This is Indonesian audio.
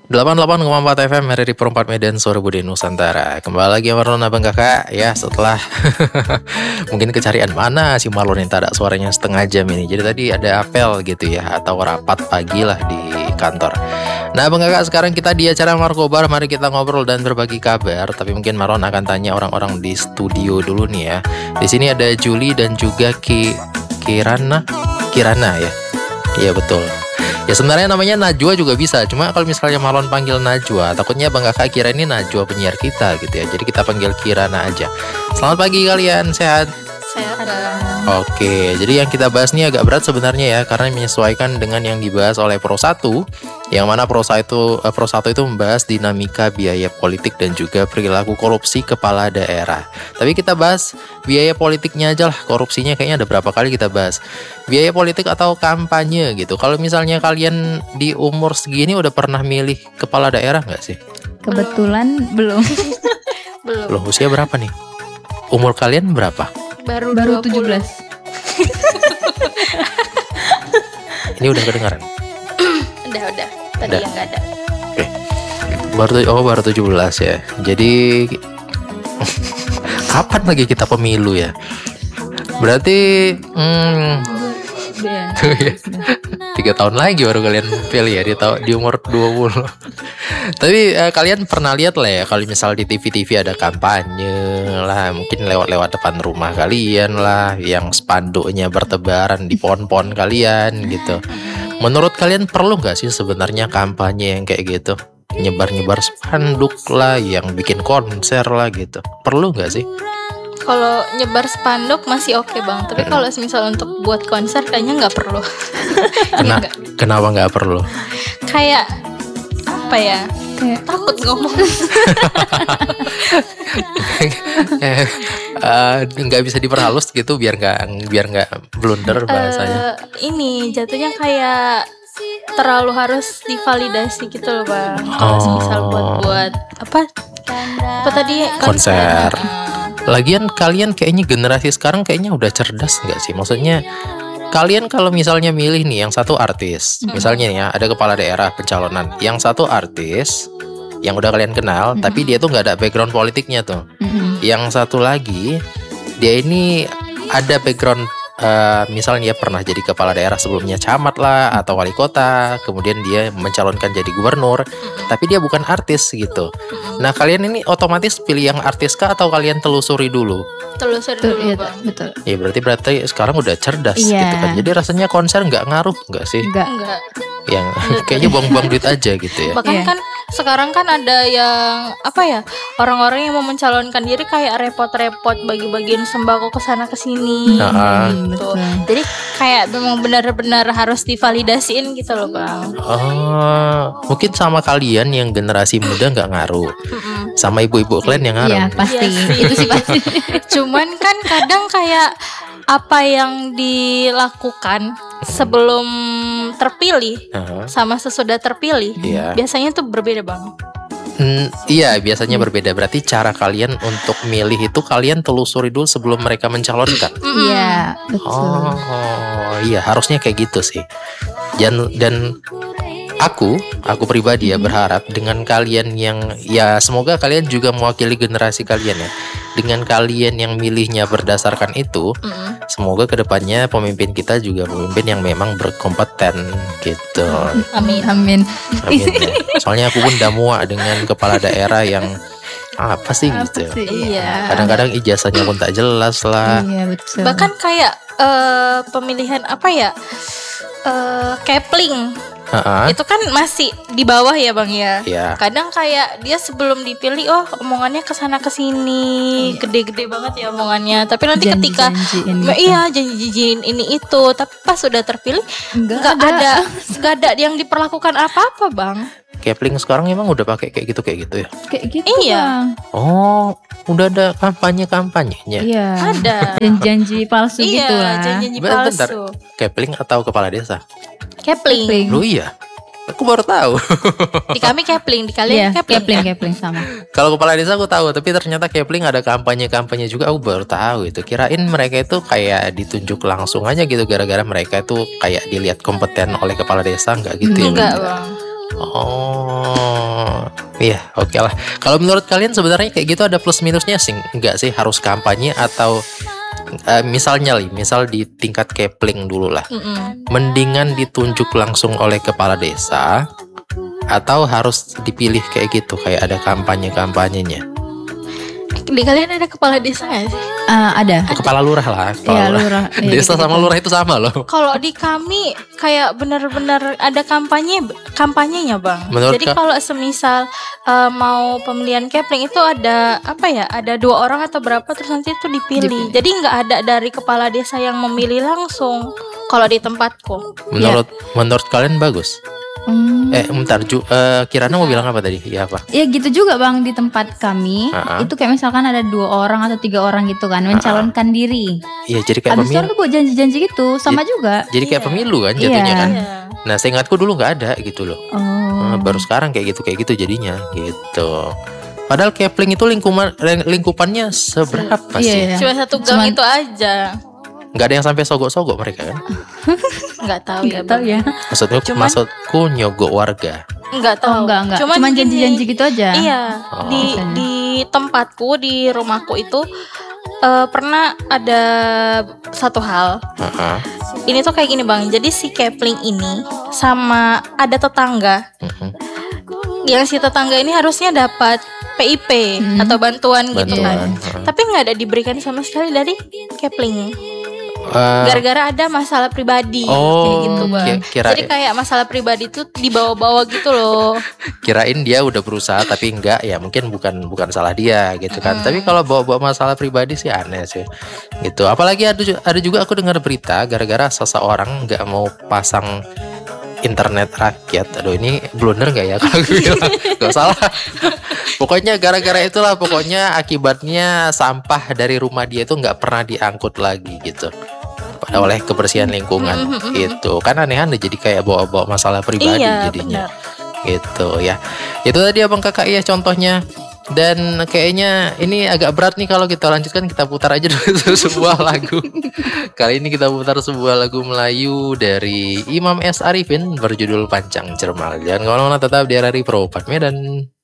88,4 FM RRI Perempat Medan Suara Budi Nusantara. Kembali lagi Marlon Abang Kakak ya, setelah mungkin kecarian mana si Marlon yang tak ada suaranya setengah jam ini. Jadi tadi ada apel gitu ya, atau rapat pagi lah di kantor. Nah Abang Kakak, sekarang kita di acara Markobar. Mari kita ngobrol dan berbagi kabar. Tapi mungkin Marlon akan tanya orang-orang di studio dulu nih ya. Di sini ada Juli dan juga Kirana ya. Iya betul. Ya sebenarnya namanya Najwa juga bisa. Cuma kalau misalnya Marlon panggil Najwa, takutnya Bang Kakak kira ini Najwa penyiar kita gitu ya. Jadi kita panggil Kirana aja. Selamat pagi kalian, sehat? Sehat. Oke, jadi yang kita bahas ini agak berat sebenarnya ya, karena menyesuaikan dengan yang dibahas oleh Pro 1. Yang mana Pro 1 itu membahas dinamika biaya politik dan juga perilaku korupsi kepala daerah. Tapi kita bahas biaya politiknya aja lah, korupsinya kayaknya ada berapa kali kita bahas. Biaya politik atau kampanye gitu. Kalau misalnya kalian di umur segini udah pernah milih kepala daerah nggak sih? Kebetulan belum. Loh, usia berapa nih? Umur kalian berapa? Baru 17. Ini udah kedengaran? Udah. Tadi Udah. yang nggak ada. Oke. Baru 17 ya. Jadi kapan lagi kita pemilu ya? Berarti 3 tahun lagi baru kalian pilih ya, di umur 20. Tapi kalian pernah lihat lah ya, kalau misal di TV-TV ada kampanye lah, mungkin lewat depan rumah kalian lah, yang spanduknya bertebaran di pohon-pohon kalian gitu. Menurut kalian perlu nggak sih sebenarnya kampanye yang kayak gitu? Nyebar-nyebar spanduk lah, yang bikin konser lah gitu. Perlu nggak sih? Kalau nyebar spanduk masih oke bang, tapi kalau misal untuk buat konser kayaknya nggak perlu. Kenapa nggak perlu? Kayak apa ya? Kayak takut ngomong. Nggak bisa diperhalus gitu biar nggak blunder bahasanya. Ini jatuhnya kayak terlalu harus divalidasi gitu loh bang. Kalau misal buat apa tadi Konser. Lagian kalian kayaknya generasi sekarang kayaknya udah cerdas nggak sih? Maksudnya kalian kalau misalnya milih nih, yang satu artis, misalnya ya ada kepala daerah pencalonan, yang satu artis yang udah kalian kenal, tapi dia tuh nggak ada background politiknya tuh. Yang satu lagi dia ini ada background, misalnya dia pernah jadi kepala daerah sebelumnya, camat lah atau wali kota, kemudian dia mencalonkan jadi gubernur, tapi dia bukan artis gitu. Nah kalian ini otomatis pilih yang artis kah, atau kalian telusuri dulu? telusuri dulu Iya, bang. betul. Ya berarti sekarang udah cerdas Iya. gitu kan. Jadi rasanya konser nggak ngaruh nggak sih? Enggak. Yang kayaknya buang-buang duit aja gitu ya. Bahkan Iya. kan sekarang kan ada yang apa ya, orang-orang yang mau mencalonkan diri kayak repot-repot bagi-bagiin sembako kesana kesini. Nah, Gitu. Betul. Jadi kayak memang benar-benar harus divalidasiin gitu loh bang. Mungkin sama kalian yang generasi muda nggak ngaruh, sama ibu-ibu kalian yang ngaruh. Iya, pasti. Iya sih. Itu sih pasti. Cuman kan kadang kayak apa yang dilakukan sebelum terpilih Aha. sama sesudah terpilih Iya. biasanya tuh berbeda bang. Iya, biasanya berbeda. Berarti cara kalian untuk milih itu kalian telusuri dulu sebelum mereka mencalonkan. Iya, betul. Iya, harusnya kayak gitu sih. Dan aku pribadi ya berharap dengan kalian yang, ya semoga kalian juga mewakili generasi kalian ya. Dengan kalian yang milihnya berdasarkan itu, semoga kedepannya pemimpin kita juga pemimpin yang memang berkompeten gitu. Amin. Amin. Amin ya. Soalnya aku pun udah muak dengan kepala daerah yang apa sih gitu. Iya. Kadang-kadang ijazahnya pun tak jelas lah. Iya, betul. Bahkan kayak pemilihan apa ya, Kepling Ha-ha. itu kan masih di bawah ya bang ya. Iya. Kadang kayak dia sebelum dipilih, omongannya kesana kesini, gede-gede banget ya omongannya. Tapi nanti ketika Janji-janjiin gitu. iya janji-janjiin ini itu, tapi pas sudah terpilih nggak ada yang diperlakukan apa-apa bang. Kepling sekarang emang udah pakai kayak gitu ya. Kayak gitu. Iya. Bang. Oh, udah ada kampanyenya. Iya. Ada. Janji palsu gitu Iya, lah. janji Bentar. palsu. Kepling atau kepala desa? Kepling. Lu iya. Aku baru tahu. Di kami Kepling, di Iya, kalian Kepling. Kepling sama. Kalau kepala desa aku tahu, tapi ternyata Kepling ada kampanye juga, aku baru tahu itu. Kirain mereka itu kayak ditunjuk langsung aja gitu, gara-gara mereka itu kayak dilihat kompeten oleh kepala desa, enggak gitu ya? Enggak bang. Oh, Iya, oke lah. Kalau menurut kalian sebenarnya kayak gitu ada plus minusnya sih? Enggak sih, harus kampanye atau misalnya misal di tingkat Kepling dulu lah. Mendingan ditunjuk langsung oleh kepala desa atau harus dipilih kayak gitu, kayak ada kampanye-kampanyenya. Di kalian ada kepala desa nggak sih? Ada. Kepala lurah lah. Kepala Iya, lurah. Iya, Desa gitu-gitu. sama lurah itu sama loh. Kalau di kami kayak benar-benar ada kampanyenya bang. Menurut Jadi kalau semisal mau pemilihan Kepling itu ada apa ya? Ada 2 orang atau berapa terus nanti itu dipilih. Jadi nggak ada dari kepala desa yang memilih langsung. Kalau di tempatku. Menurut kalian bagus? Bentar, Kirana mau bilang apa tadi? Iya apa? Ya gitu juga bang, di tempat kami itu kayak misalkan ada 2 orang atau 3 orang gitu kan mencalonkan diri. Iya, jadi kayak Abis itu orang tuh buat janji-janji gitu, sama juga. Jadi kayak pemilu kan jatuhnya Iya. kan. Nah, seingatku dulu nggak ada gitu loh. Oh. Baru sekarang kayak gitu jadinya gitu. Padahal Kepling itu lingkupannya seberapa sih? Iya. Cuma satu gang Cuman- itu aja. Nggak ada yang sampai sogok-sogok mereka kan? Nggak tahu ya. Nggak tahu Bang. ya. Maksudku nyogok warga. Nggak tahu. Oh enggak. Cuman Cuman gini, janji-janji gitu aja. Iya, Oh. di tempatku, di rumahku itu pernah ada satu hal. Heeh. Ini tuh kayak gini bang. Jadi si Kepling ini sama ada tetangga. Mhm. Yang si tetangga ini harusnya dapat PIP atau bantuan gitu kan. Bantuan. Heeh. Tapi nggak ada diberikan sama sekali dari Kepling. Eh, Gara-gara ada masalah pribadi kayak gitu bang. Jadi kayak masalah pribadi tuh dibawa-bawa gitu loh. kirain dia udah berusaha tapi enggak, ya mungkin bukan salah dia gitu kan. Tapi kalau bawa masalah pribadi sih aneh sih gitu. Apalagi ada juga aku dengar berita gara-gara seseorang nggak mau pasang internet rakyat. Aduh, ini blunder nggak ya kalau gue bilang? Nggak salah. Pokoknya gara-gara itulah, pokoknya akibatnya sampah dari rumah dia itu nggak pernah diangkut lagi gitu oleh kebersihan lingkungan itu kan aneh-aneh, jadi kayak bawa masalah pribadi Iya jadinya. benar. Gitu ya. Itu tadi abang kakak ya contohnya. Dan kayaknya ini agak berat nih kalau kita lanjutkan, kita putar aja dulu sebuah lagu. Kali ini kita putar sebuah lagu Melayu dari Imam S. Arifin berjudul Pancang Cermal. Jangan kemana-mana, tetap di RRI Pro 4 Medan.